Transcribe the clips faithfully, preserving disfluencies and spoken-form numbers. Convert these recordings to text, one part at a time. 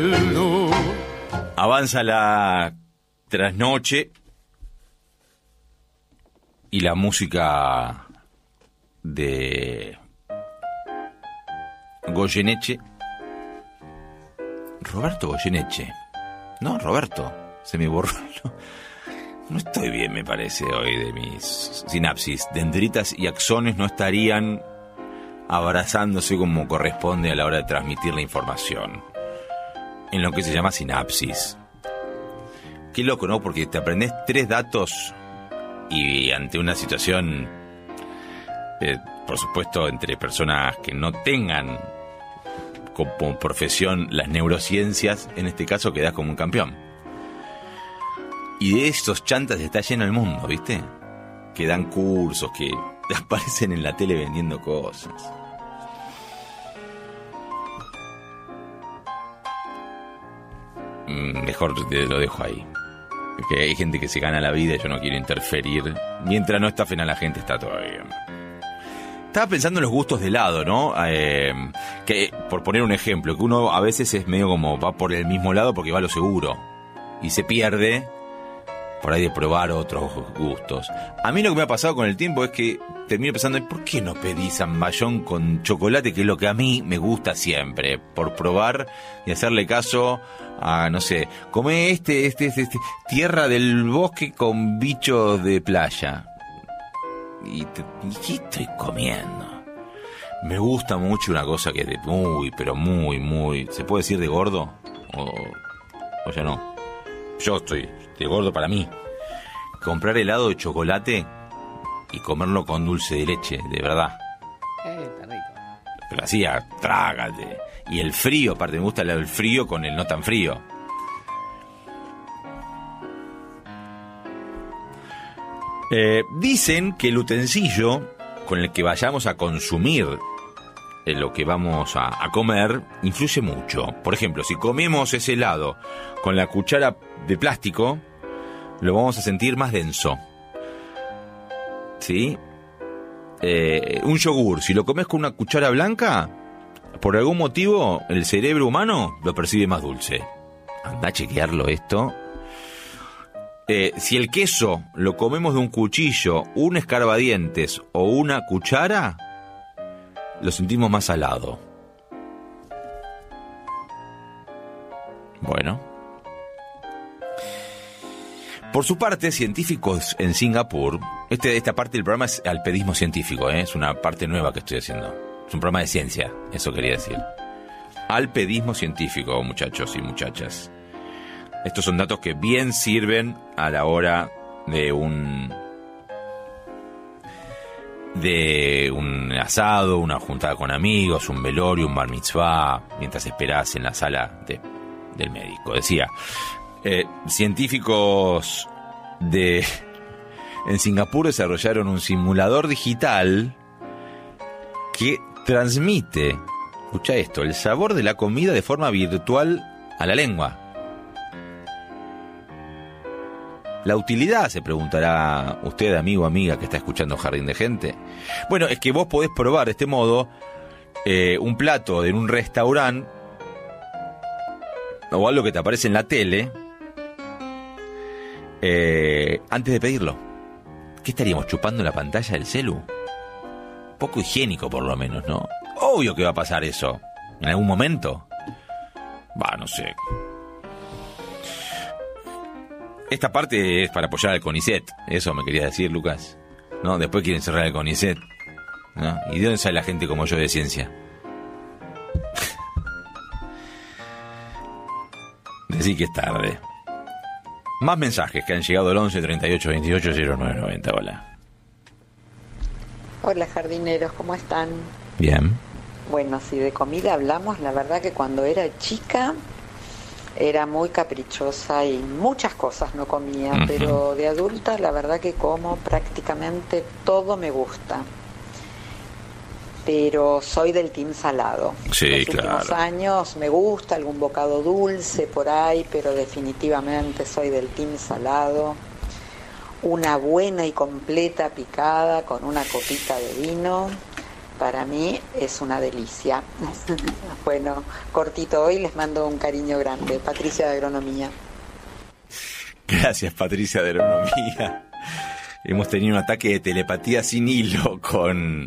Avanza la trasnoche y la música de Goyeneche. Roberto Goyeneche. No, Roberto. Se me borró. No, no estoy bien, me parece, hoy de mis sinapsis. Dendritas y axones no estarían abrazándose como corresponde a la hora de transmitir la información. En lo que se llama sinapsis. Qué loco, ¿no? Porque te aprendes tres datos y ante una situación, eh, por supuesto, entre personas que no tengan como profesión las neurociencias, en este caso quedás como un campeón. Y de estos chantas está lleno el mundo, ¿viste? Que dan cursos, que aparecen en la tele vendiendo cosas. Mejor lo dejo ahí. Porque hay gente que se gana la vida y yo no quiero interferir. Mientras no estafen a la gente está todo bien. Estaba pensando en los gustos de helado, ¿no? Eh, que, por poner un ejemplo, que uno a veces es medio como va por el mismo lado porque va a lo seguro. Y se pierde por ahí de probar otros gustos. A mí lo que me ha pasado con el tiempo es que termino pensando, ¿por qué no pedí zamballón con chocolate? Que es lo que a mí me gusta siempre, por probar y hacerle caso a, no sé, comé este, este, este, este tierra del bosque con bichos de playa. ¿Y, te, ¿y qué estoy comiendo? Me gusta mucho una cosa que es de muy, pero muy, muy... ¿Se puede decir de gordo? O, o ya no. Yo estoy de gordo para mí. Comprar helado de chocolate y comerlo con dulce de leche, de verdad. Eh, está rico. Pero así, trágate. Y el frío, aparte me gusta el frío con el no tan frío. Eh, dicen que el utensilio con el que vayamos a consumir eh, lo que vamos a, a comer influye mucho. Por ejemplo, si comemos ese helado con la cuchara de plástico, lo vamos a sentir más denso. ¿Sí? Eh, un yogur, si lo comes con una cuchara blanca, por algún motivo el cerebro humano lo percibe más dulce. Anda a chequearlo esto. Eh, si el queso lo comemos de un cuchillo, un escarbadientes o una cuchara, lo sentimos más salado. Bueno. Por su parte, científicos en Singapur, este, esta parte del programa es alpedismo científico, ¿eh? Es una parte nueva que estoy haciendo. Es un programa de ciencia, eso quería decir. Alpedismo científico, muchachos y muchachas. Estos son datos que bien sirven a la hora de un de un asado, una juntada con amigos, un velorio, un bar mitzvah, mientras esperás en la sala de, del médico. Decía, eh, científicos de en Singapur desarrollaron un simulador digital que transmite, escucha esto, el sabor de la comida de forma virtual a la lengua. ¿La utilidad? Se preguntará usted, amigo o amiga que está escuchando Jardín de Gente. Bueno, es que vos podés probar de este modo eh, un plato en un restaurante o algo que te aparece en la tele eh, antes de pedirlo. ¿Qué estaríamos chupando en la pantalla del celu? Poco higiénico por lo menos, ¿no? Obvio que va a pasar eso en algún momento. Va, no sé. Esta parte es para apoyar al CONICET. Eso me quería decir, Lucas. No, después quieren cerrar el CONICET, ¿no? ¿Y de dónde sale la gente como yo de ciencia? Decí que es tarde. Más mensajes que han llegado al once treinta y ocho veintiocho cero nueve noventa. Hola. Hola, jardineros, ¿cómo están? Bien. Bueno, si de comida hablamos, la verdad que cuando era chica era muy caprichosa y muchas cosas no comía, uh-huh. Pero de adulta la verdad que como prácticamente todo me gusta. Pero soy del team salado. Sí, Los claro. últimos años me gusta algún bocado dulce por ahí, pero definitivamente soy del team salado. Una buena y completa picada con una copita de vino para mí es una delicia. Bueno, cortito hoy, les mando un cariño grande. Patricia de Agronomía. Gracias, Patricia de Agronomía. Hemos tenido un ataque de telepatía sin hilo con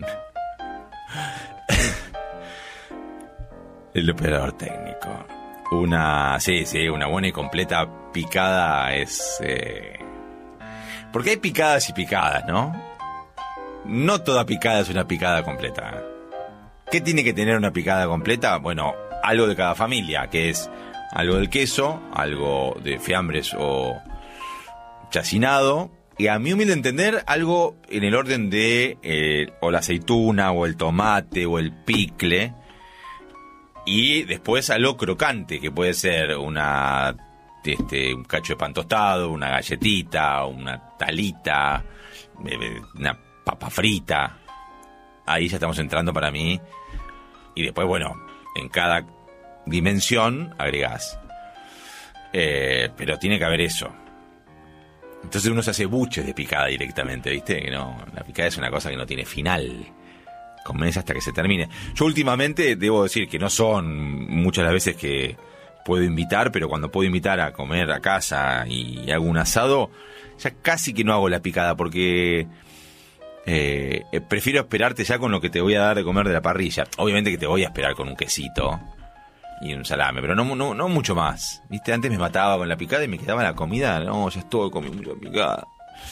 el operador técnico. Una, sí, sí, una buena y completa picada es... Eh... Porque hay picadas y picadas, ¿no? No toda picada es una picada completa. ¿Qué tiene que tener una picada completa? Bueno, algo de cada familia, que es algo del queso, algo de fiambres o chacinado, y a mi humilde entender, algo en el orden de eh, o la aceituna, o el tomate, o el picle, y después algo crocante, que puede ser una este, un cacho de pan tostado, una galletita, una talita, una papa frita. Ahí ya estamos entrando para mí. Y después, bueno, en cada dimensión agregás. Eh, pero tiene que haber eso. Entonces uno se hace buches de picada directamente, ¿viste? Que no, la picada es una cosa que no tiene final. Comes hasta que se termine. Yo últimamente debo decir que no son muchas las veces que puedo invitar, pero cuando puedo invitar a comer a casa y hago un asado, ya casi que no hago la picada, porque eh, prefiero esperarte ya con lo que te voy a dar de comer de la parrilla. Obviamente que te voy a esperar con un quesito y un salame, pero no, no, no mucho más. ¿Viste? Antes me mataba con la picada y me quedaba la comida. No, ya estuve, comí mucha picada.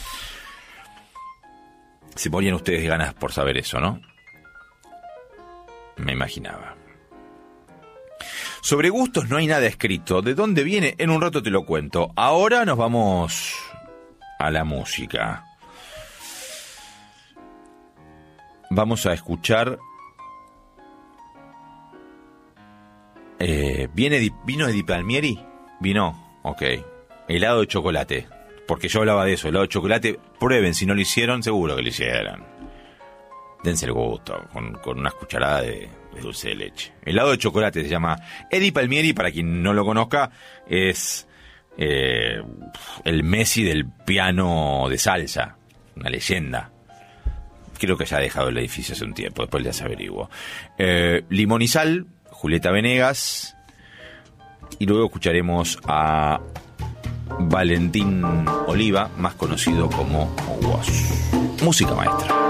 Se morían ustedes de ganas por saber eso, ¿no? Me imaginaba. Sobre gustos no hay nada escrito. ¿De dónde viene? En un rato te lo cuento. Ahora nos vamos a la música. Vamos a escuchar... Eh, ¿viene di, ¿Vino de Di Palmieri? ¿Vino? Ok. Helado de chocolate. Porque yo hablaba de eso. Helado de chocolate. Prueben. Si no lo hicieron, seguro que lo hicieron. Dense el gusto. Con, con unas cucharadas de, de dulce de leche. Helado de chocolate se llama. Eddie Palmieri, para quien no lo conozca, es eh, el Messi del piano de salsa. Una leyenda. Creo que ya ha dejado el edificio hace un tiempo. Después ya se averiguo. Eh, Limón y Sal, Julieta Venegas, y luego escucharemos a Valentín Oliva, más conocido como Woz. Música maestra.